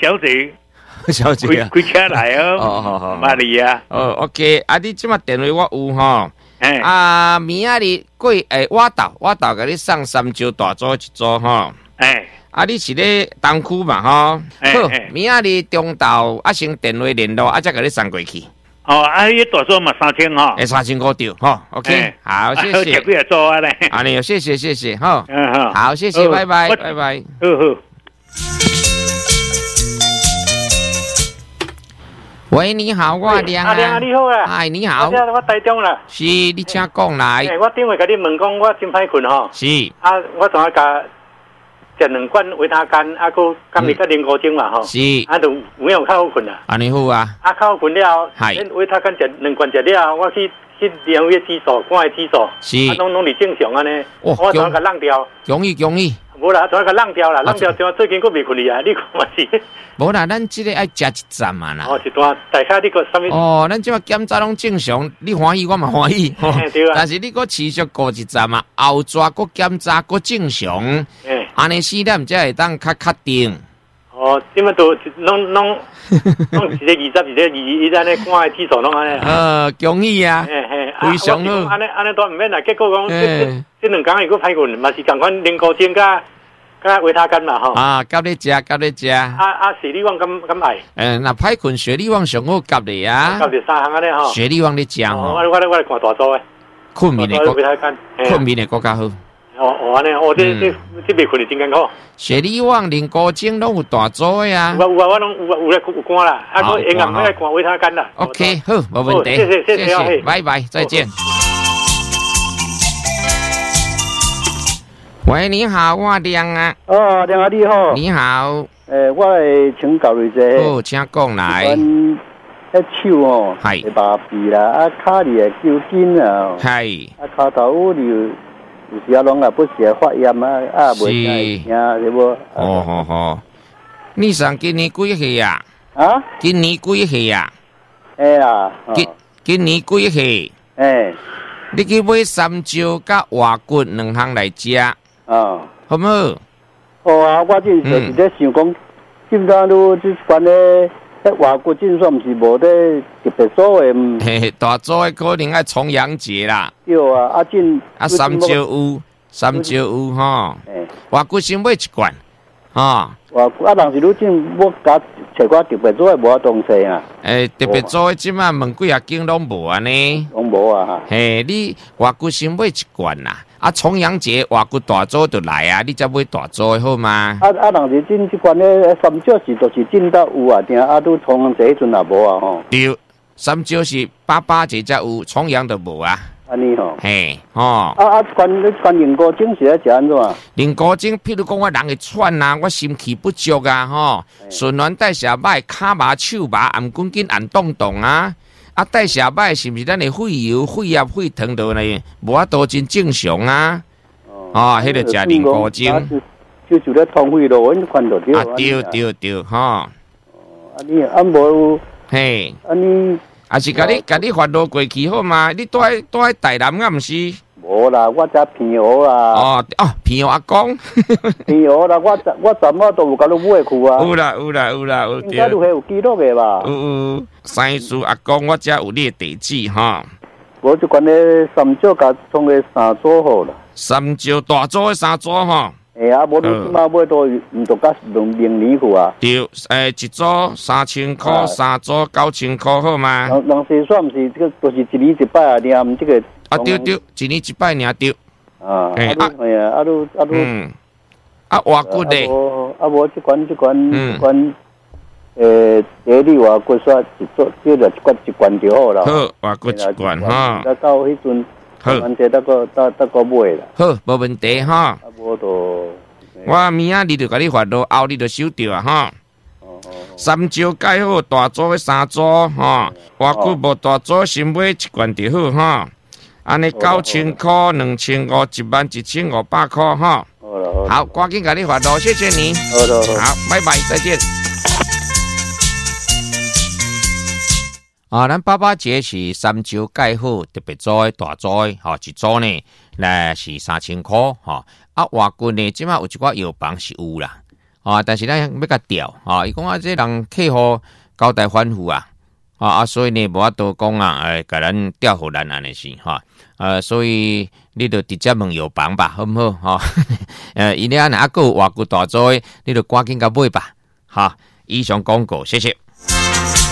小姐， 小姐啊， 开车来哦。 哦，好好， 马里啊。 哦 ，OK， 啊，你即马电话我有吼， 哎， 啊，明仔日过我到甲你送三招大组一组吼， 哎， 啊，你是咧东区嘛吼？好，明仔日中昼啊，先电话联络，啊，再甲你送过去。 哦，啊，迄大组嘛3000哈。 3500条吼 ，OK， 好，谢谢。 好，几个做啊咧。 啊，你谢谢，好， 好， 好，谢谢，拜拜，拜拜。 好。 喂，你好，我亮啊。 阿亮啊，你好啊。 哎，你好。 我台中啦。 是，你请讲来。 我顶回甲你问讲，我真歹困吼。 是。 啊，我总要甲食2罐维他干，啊，佮甘味甲灵菇精嘛吼。 是。 啊，就有影较好困啦。 安尼好啊。 啊，较好困了。 系。 维他干食2罐食了，我去量迄指数，看迄指数。 是。 啊，拢是正常安尼。我总要甲浪掉。 容易。 无啦，总要甲浪掉啦，浪掉之后最近佫未困去啊！你看嘛是。 无啦，咱即个爱食一站嘛啦。 哦，一段大概你个什么？ 哦，咱即马检查拢正常，你欢喜我嘛欢喜。 对啊。但是你佫持续过一站嘛，后抓佫检查佫正常。安尼4点才会当较确定。 哦，即马都拢一个20，一个21，安尼看诶指数拢安尼。 恭喜啊！非常好。 安尼都毋免啦。结果讲这2工又佫歹困，嘛是共款灵菇精甲维他干嘛吼。 啊，夹咧食。 雪里旺敢爱？ 那歹困雪里旺上好夹咧啊。 夹着3项安尼吼。 雪里旺咧食吼。 我来看大组诶。 困眠的维他干。 困眠的更加好。 安尼，这未困是真艰苦。 雪里旺、灵菇精拢有大组的啊。 有啊，我拢有看啦。啊，我营养要看维他干啦。 OK， 好，没问题。 谢谢， 拜拜，再见。喂，你好，我亮啊。 哦，亮啊，你好。 你好。 我会请教你一下。 好，请讲来。 手哦，会麻痹啦，啊，脚里会抽筋啊。 系。 啊，脚头有时啊，拢啊不时会发炎啊，啊，袂听是无？ 好。你上今年几岁啊？ 啊？ 今年几岁啊？ 啊。 今年几岁？你去买三椒甲蛙骨2项来食。 好唔好？ 好啊，我就是在想讲，今朝都即款咧，蛙骨真算毋是无咧特别所谓。 大组的可能爱重阳节啦。 对啊， 三椒有吼。蛙骨先买1罐，吼。 蛙骨但是你真我甲找我特别做的无东西啊。 特别做的即马问几啊间拢无安尼。 拢无啊。 你蛙骨先买1罐啦。重阳节蛙骨大组就来啊，你才买大组的好吗？ 人是真即款咧，三椒是就是真到有啊，定都重阳节迄阵也无啊吼。 对，三椒是88节才有，重阳就无啊。 安尼吼。 关灵菇精是咧食安怎啊？ 灵菇精，譬如讲我人会喘啊，我心气不足啊，吼，循环代谢歹，骹麻手麻，颔筋紧按动动啊。代谢歹是毋是咱的肺油、肺压、肺糖度呢？无法度真正常啊！迄个食灵菇精， 就咧通肺咯，阮看到对。 对，吼。 你无？ 嘿。 你是甲你发落过去好嘛？你住喺台南啊？毋是？ 无啦，我只平湖啦。 平湖阿公。 平湖啦，我怎么都有甲你买去啊？ 有啦。 应该都有记录的吧？ 有。三叔阿公，我只有你的地址哈。 我就管咧三椒甲冲个3组好啦。 三椒大组的3组哈。 无你即马买到唔着甲明年去啊？ 对，一组3000块，3组9000块好吗？ 人是算毋是这个，都是1年1摆啊，念这个。 对，一年1摆尔对。蛙骨咧。 无这款。你话骨刷一做，就一罐就好啦。 好，话骨1罐哈。 到迄阵，反正得个买啦。 好，无问题哈。 无就我明仔日就甲你发到，后日就收到啊哈。三椒改好，大组的3组哈。话骨无大组，先买1罐就好哈。安尼9000块、2500、11500块哈。好，赶紧甲你发到，谢谢你。好，拜拜，再见。咱88节是三椒改好，特别组的大组的，一组呢，是3000块，蛙骨呢，即马有一寡药房是有啦， 但是咱要甲调伊讲这人客户交代反复所以呢无法度讲甲咱调互咱安尼是所以你就直接问药房吧，好唔好伊咧若个外国大作，你就赶紧甲买吧以上广告，谢谢。